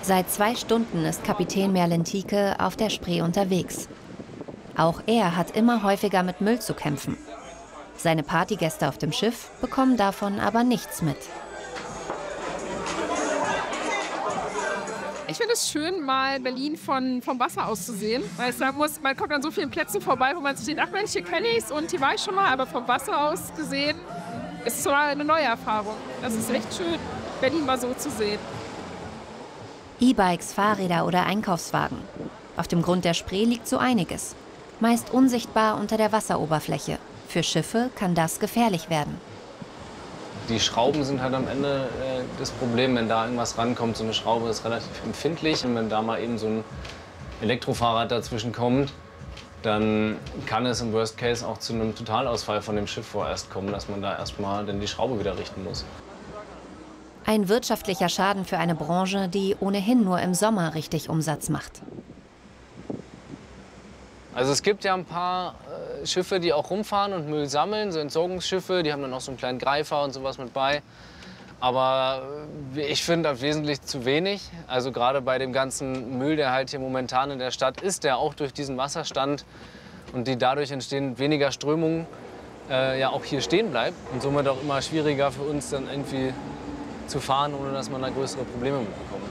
Seit 2 Stunden ist Kapitän Merlin-Tieke auf der Spree unterwegs. Auch er hat immer häufiger mit Müll zu kämpfen. Seine Partygäste auf dem Schiff bekommen davon aber nichts mit. Ich finde es schön, mal Berlin vom Wasser aus zu sehen. Weil ich sagen muss, man kommt an so vielen Plätzen vorbei, wo man sich denkt, ach Mensch, hier kenne ich es und hier war ich schon mal. Aber vom Wasser aus gesehen ist es so eine neue Erfahrung. Das ist echt schön, Berlin mal so zu sehen. E-Bikes, Fahrräder oder Einkaufswagen. Auf dem Grund der Spree liegt so einiges. Meist unsichtbar unter der Wasseroberfläche. Für Schiffe kann das gefährlich werden. Die Schrauben sind halt am Ende das Problem, wenn da irgendwas rankommt. So eine Schraube ist relativ empfindlich. Und wenn da mal eben so ein Elektrofahrrad dazwischen kommt, dann kann es im Worst Case auch zu einem Totalausfall von dem Schiff vorerst kommen, dass man da erstmal dann die Schraube wieder richten muss. Ein wirtschaftlicher Schaden für eine Branche, die ohnehin nur im Sommer richtig Umsatz macht. Also es gibt ja ein paar Schiffe, die auch rumfahren und Müll sammeln, so Entsorgungsschiffe, die haben dann auch so einen kleinen Greifer und sowas mit bei. Aber ich finde wesentlich zu wenig. Also gerade bei dem ganzen Müll, der halt hier momentan in der Stadt ist, der auch durch diesen Wasserstand und die dadurch entstehen weniger Strömungen, ja auch hier stehen bleibt. Und somit auch immer schwieriger für uns dann irgendwie zu fahren, ohne dass man da größere Probleme mitbekommt.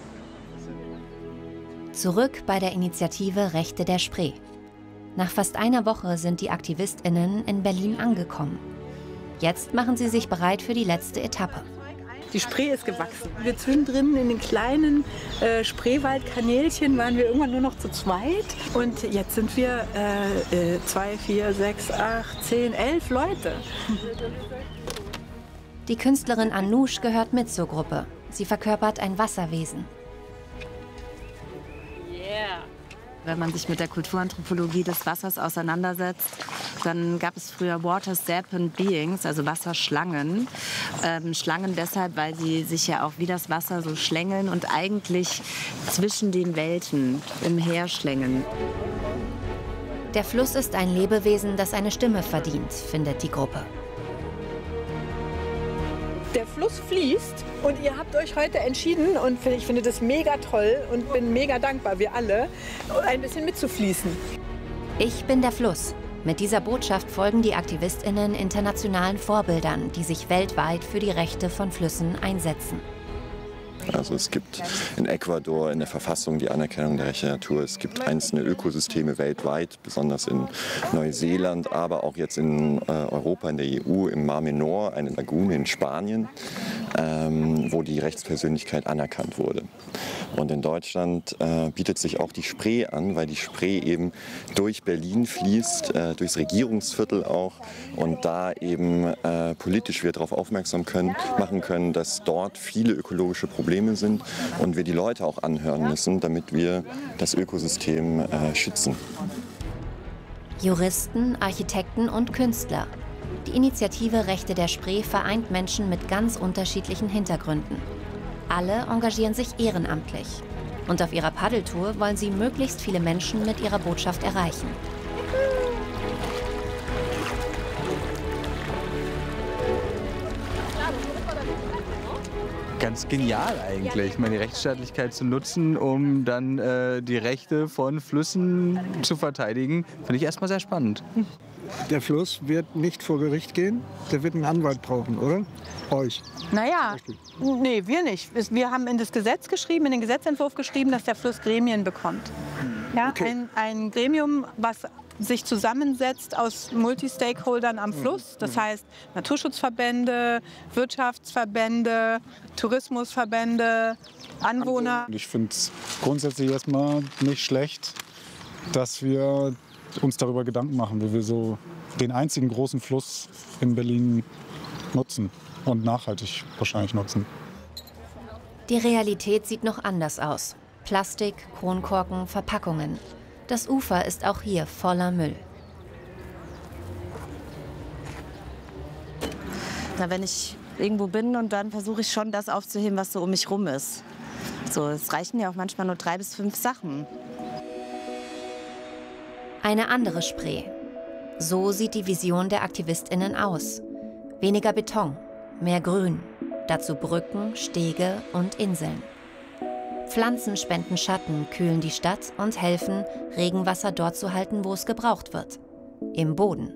Zurück bei der Initiative Rechte der Spree. Nach fast einer Woche sind die AktivistInnen in Berlin angekommen. Jetzt machen sie sich bereit für die letzte Etappe. Die Spree ist gewachsen. Wir zwischendrin in den kleinen Spreewaldkanälchen waren wir irgendwann nur noch zu zweit. Und jetzt sind wir 2, 4, 6, 8, 10, 11 Leute. Die Künstlerin Anoush gehört mit zur Gruppe. Sie verkörpert ein Wasserwesen. Wenn man sich mit der Kulturanthropologie des Wassers auseinandersetzt, dann gab es früher Water Serpent Beings, also Wasserschlangen. Schlangen deshalb, weil sie sich ja auch wie das Wasser so schlängeln und eigentlich zwischen den Welten umherschlängeln. Der Fluss ist ein Lebewesen, das eine Stimme verdient, findet die Gruppe. Der Fluss fließt und ihr habt euch heute entschieden, und ich finde das mega toll und bin mega dankbar, wir alle, ein bisschen mitzufließen. Ich bin der Fluss. Mit dieser Botschaft folgen die AktivistInnen internationalen Vorbildern, die sich weltweit für die Rechte von Flüssen einsetzen. Also es gibt in Ecuador in der Verfassung die Anerkennung der Rechte der Natur. Es gibt einzelne Ökosysteme weltweit, besonders in Neuseeland, aber auch jetzt in Europa, in der EU, im Mar Menor, eine Lagune in Spanien, wo die Rechtspersönlichkeit anerkannt wurde. Und in Deutschland bietet sich auch die Spree an, weil die Spree eben durch Berlin fließt, durchs Regierungsviertel auch, und da eben politisch wir darauf aufmerksam machen können, dass dort viele ökologische Probleme sind und wir die Leute auch anhören müssen, damit wir das Ökosystem schützen. Juristen, Architekten und Künstler. Die Initiative Rechte der Spree vereint Menschen mit ganz unterschiedlichen Hintergründen. Alle engagieren sich ehrenamtlich. Und auf ihrer Paddeltour wollen sie möglichst viele Menschen mit ihrer Botschaft erreichen. Ganz genial eigentlich, meine Rechtsstaatlichkeit zu nutzen, um dann die Rechte von Flüssen zu verteidigen, finde ich erstmal sehr spannend. Der Fluss wird nicht vor Gericht gehen, der wird einen Anwalt brauchen, oder? Euch. Naja, nee, wir nicht. Wir haben in das Gesetz geschrieben, in den Gesetzentwurf geschrieben, dass der Fluss Gremien bekommt. Ja, okay. Ein Gremium, was sich zusammensetzt aus Multi-Stakeholdern am Fluss. Das heißt Naturschutzverbände, Wirtschaftsverbände, Tourismusverbände, Anwohner. Ich finde es grundsätzlich erstmal nicht schlecht, dass wir uns darüber Gedanken machen, wie wir so den einzigen großen Fluss in Berlin nutzen und nachhaltig wahrscheinlich nutzen. Die Realität sieht noch anders aus. Plastik, Kronkorken, Verpackungen. Das Ufer ist auch hier voller Müll. Na, wenn ich irgendwo bin und dann versuche ich schon das aufzuheben, was so um mich rum ist. So, es reichen ja auch manchmal nur 3 bis 5 Sachen. Eine andere Spree. So sieht die Vision der AktivistInnen aus. Weniger Beton, mehr Grün. Dazu Brücken, Stege und Inseln. Pflanzen spenden Schatten, kühlen die Stadt und helfen, Regenwasser dort zu halten, wo es gebraucht wird: im Boden.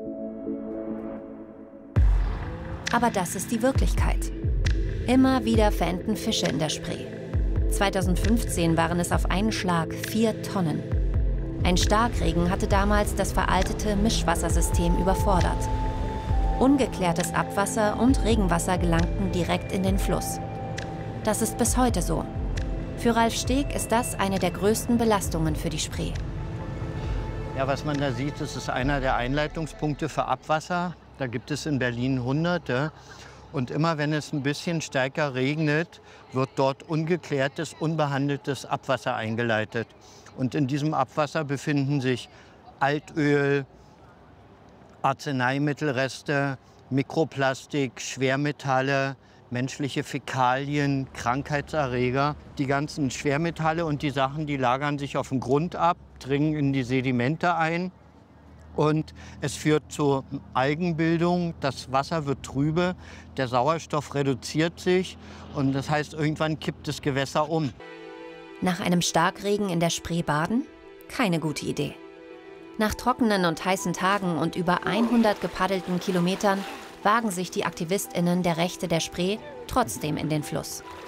Aber das ist die Wirklichkeit. Immer wieder verenden Fische in der Spree. 2015 waren es auf einen Schlag 4 Tonnen. Ein Starkregen hatte damals das veraltete Mischwassersystem überfordert. Ungeklärtes Abwasser und Regenwasser gelangten direkt in den Fluss. Das ist bis heute so. Für Ralf Steg ist das eine der größten Belastungen für die Spree. Ja, was man da sieht, das ist einer der Einleitungspunkte für Abwasser. Da gibt es in Berlin Hunderte. Und immer wenn es ein bisschen stärker regnet, wird dort ungeklärtes, unbehandeltes Abwasser eingeleitet. Und in diesem Abwasser befinden sich Altöl, Arzneimittelreste, Mikroplastik, Schwermetalle, menschliche Fäkalien, Krankheitserreger. Die ganzen Schwermetalle und die Sachen, die lagern sich auf dem Grund ab, dringen in die Sedimente ein. Und es führt zur Algenbildung, das Wasser wird trübe, der Sauerstoff reduziert sich und das heißt, irgendwann kippt das Gewässer um. Nach einem Starkregen in der Spree baden? Keine gute Idee. Nach trockenen und heißen Tagen und über 100 gepaddelten Kilometern wagen sich die AktivistInnen der Rechte der Spree trotzdem in den Fluss.